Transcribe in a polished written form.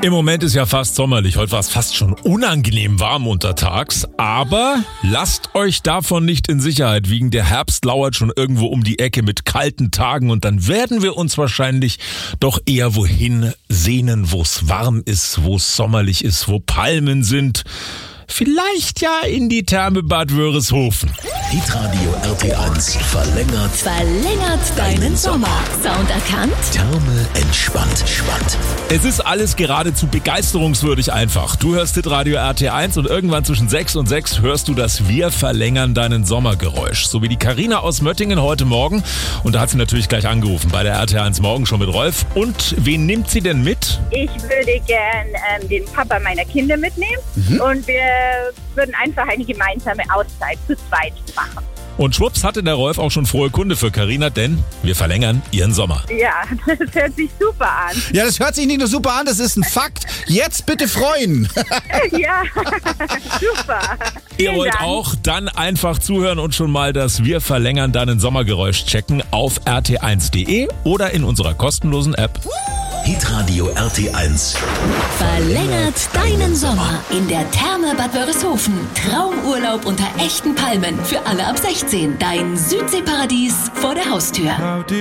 Im Moment ist ja fast sommerlich. Heute war es fast schon unangenehm warm untertags. Aber lasst euch davon nicht in Sicherheit wiegen. Der Herbst lauert schon irgendwo um die Ecke mit kalten Tagen. Und dann werden wir uns wahrscheinlich doch eher wohin sehnen, wo es warm ist, wo es sommerlich ist, wo Palmen sind. Vielleicht ja in die Therme Bad Wörishofen. Hitradio RT1 verlängert deinen Sommer. Sound erkannt? Therme entspannt. Es ist alles geradezu begeisterungswürdig einfach. Du hörst Hitradio RT1 und irgendwann zwischen 6 und 6 hörst du das Wir verlängern deinen Sommergeräusch. So wie die Carina aus Möttingen heute Morgen. Und da hat sie natürlich gleich angerufen bei der RT1 Morgen schon mit Rolf. Und wen nimmt sie denn mit? Ich würde gern den Papa meiner Kinder mitnehmen und wir würden einfach eine gemeinsame Auszeit zu zweit machen. Und schwupps hatte der Rolf auch schon frohe Kunde für Carina, denn wir verlängern ihren Sommer. Ja, das hört sich super an. Ja, das hört sich nicht nur super an, das ist ein Fakt. Jetzt bitte freuen. Ja, super. Ihr Vielen wollt Dank. auch dann einfach zuhören und schon mal das Wir verlängern deinen Sommergeräusch checken auf rt1.de oder in unserer kostenlosen App. Hitradio RT1 Verlängert deinen Sommer in der Therme Bad Wörishofen. Traumurlaub unter echten Palmen für alle ab 16. Dein Südseeparadies vor der Haustür.